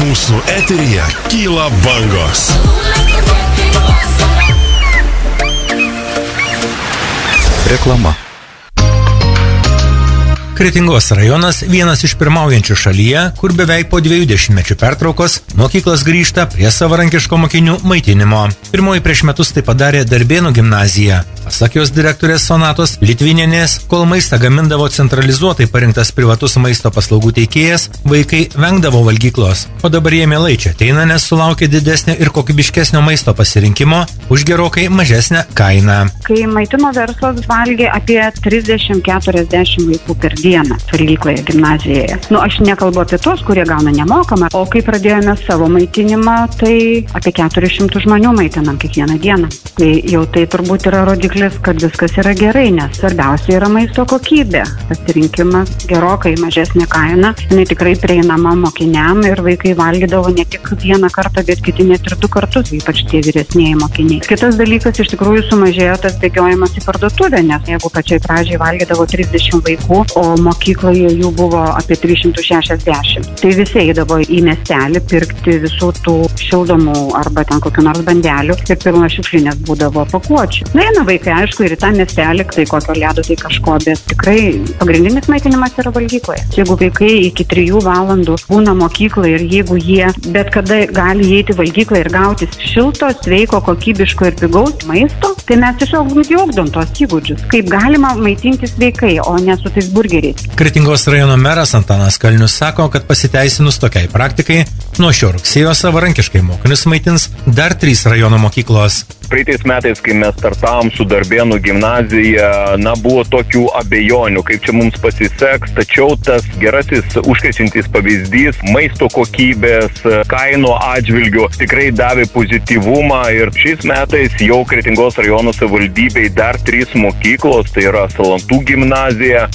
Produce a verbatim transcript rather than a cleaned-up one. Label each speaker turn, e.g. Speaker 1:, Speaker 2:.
Speaker 1: Mūsų eteryje kyla bangos. Reklama.
Speaker 2: Kretingos rajonas vienas iš pirmaujančių šalyje, kur beveik po dviejų dešimtmečių pertraukos mokyklos grįžta prie savarankiško mokinių maitinimo. Pirmoji prieš metus tai padarė Darbėnų gimnazija. Pasak jos direktorės Sonatos Litvinienės, kol maistą gamindavo centralizuotai parinktas privatus maisto paslaugų teikėjas, vaikai vengdavo valgyklos. O dabar jie mielai čia ateina, nes sulaukia didesnio ir kokybiškesnio maisto pasirinkimo už gerokai mažesnę kainą.
Speaker 3: Kai maitino verslas valgė apie trisdešimt keturiasdešimt vaikų per dieną valgykloje gimnazijoje. Nu, aš nekalbu apie tos, kurie gauna nemokamą, o kai pradėjome savo maitinimą, tai apie keturis šimtus žmonių maitinam kiekvieną dieną. Tai jau tai turbūt yra rodiklis, kad viskas yra gerai, nes svarbiausia yra maisto kokybė. Pasirinkimas gerokai mažesnė kaina, jinai tikrai prieinama mokiniam ir vaikai valgydavo ne tik vieną kartą, bet kiti net ir du kartus, ypač tie vyresnieji mokiniai. Kitas dalykas, iš tikrųjų sumažėjo tas bėgiojimas į parduotuvę, nes jeigu pačiai pradžiai valgydavo trisdešimt vaikų, o mokykloje jų buvo apie trys šimtai šešiasdešimt. Tai visi eidavo į miestelį pirkti visų tų šildomų arba ten kokių nors bandelių ir pilna šiukšlinės būdavo pakuočių. Na, eina vaikai, aišku, ir į tą miestelį, tai kokio ledo, tai kažko, bet tikrai pagrindinis maitinimas yra valgykloje. Jeigu vaikai iki trijų valandų būna mokykloje ir jeigu jie bet kada gali įeiti valgyklą ir gauti šilto, sveiko, kokybiško ir pigaus maisto, tai mes tiesiog ugdom tos įgūdžius, kaip galima maitintis sveikai, o ne su tais burgeriais.
Speaker 2: Kretingos rajono meras Antanas Kalnius sako, kad pasiteisinus tokiai praktikai, nuo šio rugsėjo savarankiškai mokinius maitins dar trys rajono mokyklos.
Speaker 4: Praeitais metais, kai mes startavom su Darbėnų gimnazija, na, buvo tokių abejonių, kaip čia mums pasiseks, tačiau tas gerasis užkrečiantis pavyzdys maisto kokybės, kainų atžvilgių tikrai davė pozityvumą ir šiais metais jau Kretingos rajono savivaldybei dar trys mokyklos, tai yra Salantų gimnazija,